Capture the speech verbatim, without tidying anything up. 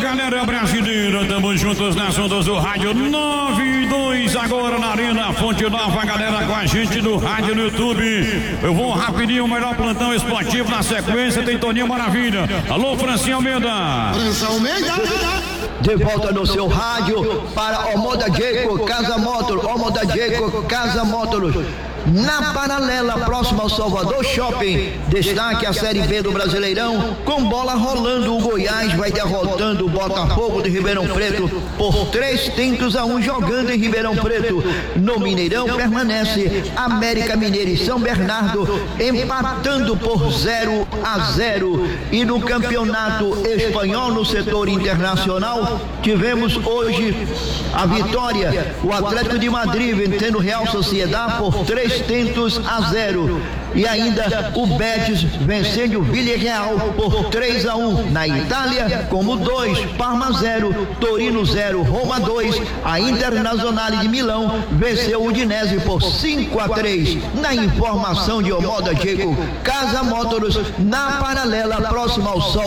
galera brasileira, tamo juntos nas ondas do rádio nove e dois, agora na Arena Fonte Nova, galera com a gente do rádio no YouTube. Eu vou rapidinho, o melhor plantão esportivo na sequência, tem Toninho Maravilha. Alô, Francinho Almeida. Francinho Almeida. De volta no seu rádio para Omoda Jacob, Casa Motors, Omoda Jacob, Casa Motors. Na paralela, próxima ao Salvador Shopping, destaque a Série B do Brasileirão, com bola rolando, o Goiás vai derrotando o Botafogo de Ribeirão Preto por três tentos a um, jogando em Ribeirão Preto. No Mineirão permanece América Mineiro e São Bernardo empatando por zero a zero. E no campeonato espanhol, no setor internacional, tivemos hoje a vitória, o Atlético de Madrid vencendo o Real Sociedad por três tentos a zero. E ainda o Betis vencendo o Villarreal por três a um. Na Itália, como dois, Parma zero, Torino zero, Roma dois. A Internazionale de Milão venceu o Udinese por cinco a três. Na informação de Omoda Jacob, Casa Motors, na paralela, próxima ao Sol